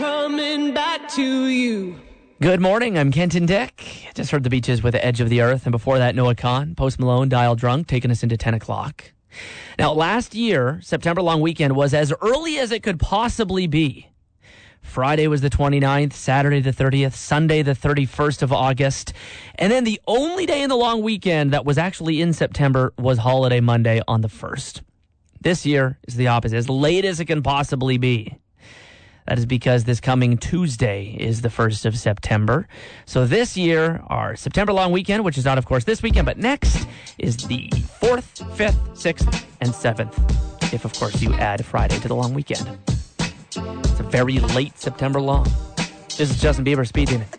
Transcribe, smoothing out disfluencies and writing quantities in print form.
coming back to you. Good morning, I'm Kenton Dick. Just heard The Beaches with The Edge of the Earth, and before that, Noah Kahn, Post Malone, Dial Drunk, taking us into 10 o'clock. Now, last year, September long weekend was as early as it could possibly be. Friday was the 29th, Saturday the 30th, Sunday the 31st of August, and then the only day in the long weekend that was actually in September was Holiday Monday on the 1st. This year is the opposite, as late as it can possibly be. That is because this coming Tuesday is the 1st of September. So this year, our September long weekend, which is not, of course, this weekend, but next, is the 4th, 5th, 6th, and 7th. If, of course, you add Friday to the long weekend. It's a very late September long. This is Justin Bieber speaking.